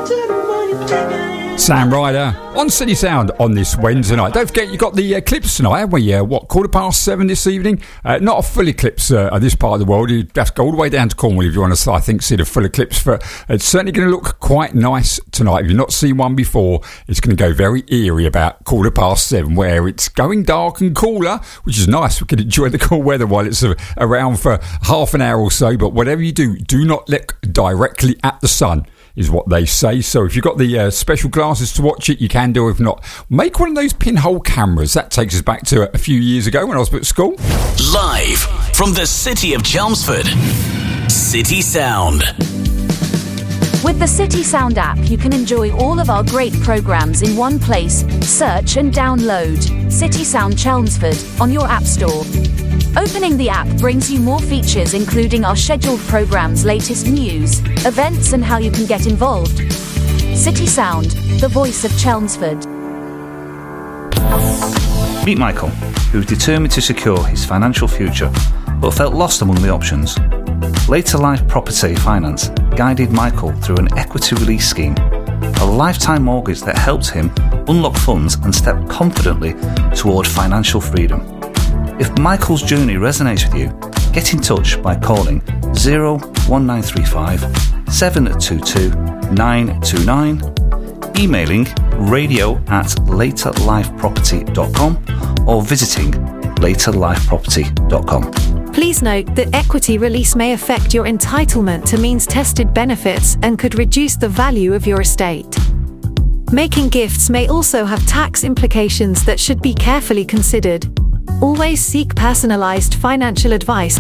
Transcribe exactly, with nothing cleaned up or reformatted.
Sam Ryder on City Sound on this Wednesday night. Don't forget, you got the uh, clips tonight, haven't we? Uh, what, quarter past seven this evening? Uh, not a full eclipse uh, of this part of the world. You have to go all the way down to Cornwall if you want to, I think, see the full eclipse. For, it's certainly going to look quite nice tonight. If you've not seen one before, it's going to go very eerie about quarter past seven, where it's going dark and cooler, which is nice. We can enjoy the cool weather while it's uh, around for half an hour or so. But whatever you do, do not look directly at the sun, is what they say. So if you've got the uh, special glasses to watch it, you can do. If not, make one of those pinhole cameras. That takes us back to a few years ago when I was at school. Live from the city of Chelmsford, City Sound. With the City Sound app, you can enjoy all of our great programmes in one place. Search and download City Sound Chelmsford on your app store. Opening the app brings you more features, including our scheduled programmes, latest news, events and how you can get involved. City Sound, the voice of Chelmsford. Meet Michael, who was determined to secure his financial future, but felt lost among the options. Later Life Property Finance guided Michael through an equity release scheme, a lifetime mortgage that helped him unlock funds and step confidently toward financial freedom. If Michael's journey resonates with you, get in touch by calling zero one nine three five seven two two nine two nine, emailing radio at later life property dot com or visiting later life property dot com. Please note that equity release may affect your entitlement to means-tested benefits and could reduce the value of your estate. Making gifts may also have tax implications that should be carefully considered. Always seek personalised financial advice